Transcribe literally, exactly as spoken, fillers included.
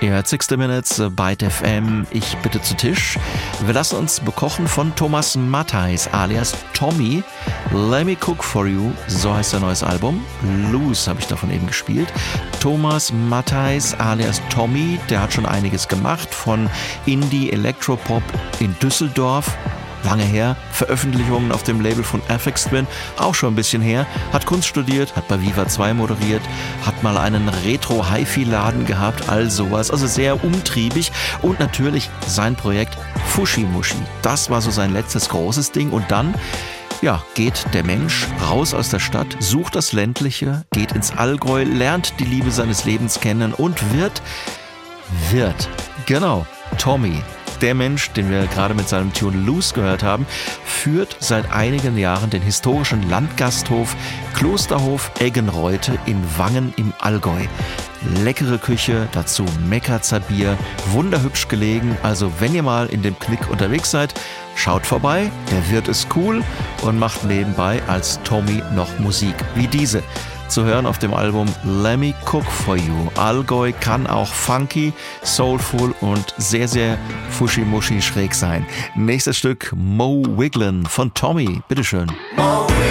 Ihr hört sixty Minutes, Byte F M, ich bitte zu Tisch. Wir lassen uns bekochen von Thomas Matthijs alias Tommy. Let Me Cook For You, so heißt sein neues Album. Loose habe ich davon eben gespielt. Thomas Matthijs alias Tommy, der hat schon einiges gemacht, von Indie Electropop in Düsseldorf. Lange her, Veröffentlichungen auf dem Label von Aphex Twin, auch schon ein bisschen her, hat Kunst studiert, hat bei Viva zwei moderiert, hat mal einen Retro-Hi-Fi-Laden gehabt, all sowas, also sehr umtriebig und natürlich sein Projekt Fuschi-Muschi. Das war so sein letztes großes Ding und dann, ja, geht der Mensch raus aus der Stadt, sucht das Ländliche, geht ins Allgäu, lernt die Liebe seines Lebens kennen und wird, wird, genau, Tommy. Der Mensch, den wir gerade mit seinem Tune Loose gehört haben, führt seit einigen Jahren den historischen Landgasthof Klosterhof Eggenreute in Wangen im Allgäu. Leckere Küche, dazu Mekatzer Bier, wunderhübsch gelegen. Also wenn ihr mal in dem Knick unterwegs seid, schaut vorbei. Der Wirt ist cool und macht nebenbei als Tommy noch Musik wie diese. Zu hören auf dem Album Let Me Cook For You. Allgäu kann auch funky, soulful und sehr, sehr fuschi-muschi schräg sein. Nächstes Stück Mo Wigglin von Tommy. Bitteschön.